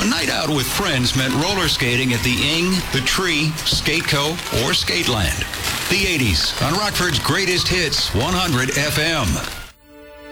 night out with friends meant roller skating at the Ing, the Tree, Skateco, or Skateland. The 80s on Rockford's Greatest Hits 100 FM.